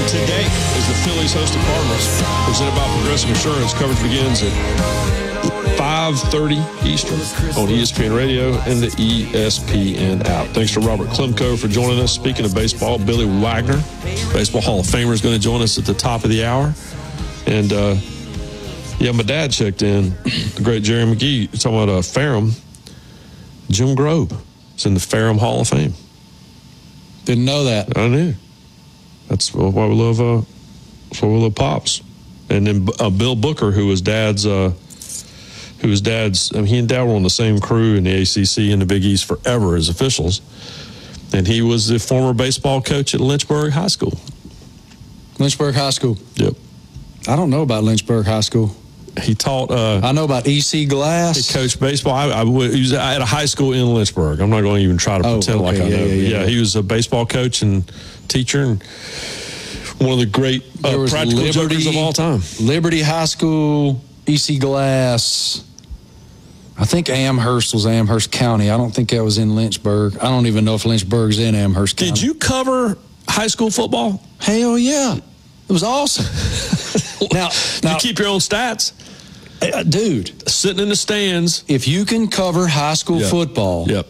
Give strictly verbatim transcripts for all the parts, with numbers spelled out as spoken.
Today, as the Phillies host the Cardinals, presented by Progressive Insurance, coverage begins at five thirty Eastern on E S P N Radio and the E S P N app. Thanks to Robert Klemko for joining us. Speaking of baseball, Billy Wagner, Baseball Hall of Famer, is going to join us at the top of the hour. And, uh, yeah, my dad checked in. The great Jerry McGee, talking about uh, Ferrum. Jim Grobe is in the Ferrum Hall of Fame. Didn't know that. I knew. That's why we love, uh, that's why we love Pops. And then uh, Bill Booker, who was Dad's, uh, who was Dad's. I mean, he and Dad were on the same crew in the A C C and the Big East forever as officials. And he was the former baseball coach at Lynchburg High School. Lynchburg High School. Yep. I don't know about Lynchburg High School. He taught. Uh, I know about E C Glass. He coached baseball. I, I, he was at a high school in Lynchburg. I'm not going to even try to oh, pretend okay. like I yeah, know. Yeah, yeah, yeah, he was a baseball coach and teacher and one of the great uh, practical Liberty, jokers of all time. Liberty High School, E C Glass. I think Amherst was Amherst County. I don't think that was in Lynchburg. I don't even know if Lynchburg's in Amherst County. Did you cover high school football? Hell yeah. It was awesome. now, now, you keep your own stats? Uh, dude. Sitting in the stands. If you can cover high school yep. football yep.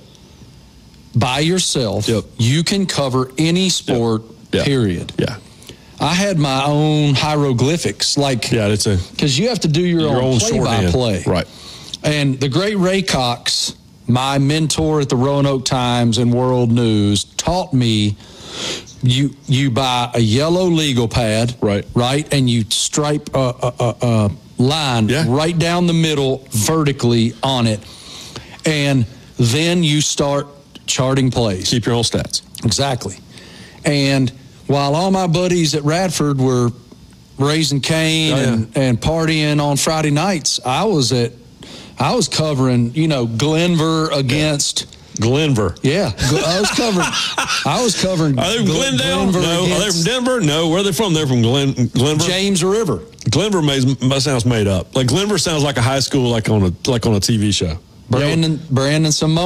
by yourself, yep. you can cover any sport, yep. period. Yeah. I had my own hieroglyphics. like Yeah, it's a... Because you have to do your, your own, own play-by-play. Right. And the great Ray Cox, my mentor at the Roanoke Times and World News, taught me you you buy a yellow legal pad, right, right, and you stripe a, a, a, a line yeah. right down the middle vertically on it, and then you start charting plays. Keep your own stats. Exactly. And while all my buddies at Radford were raising Cain oh, yeah. and, and partying on Friday nights, I was at I was covering, you know, Glenver against yeah. Glenver. Yeah, I was covering. I was covering. Are they from Glen, Glendale? Glenver No. Are they from Denver? No. Where are they from? They're from Glen Glenver. James River. Glenver may, sounds made up. Like Glenver sounds like a high school, like on a like on a T V show. Brandon Brandon Simone.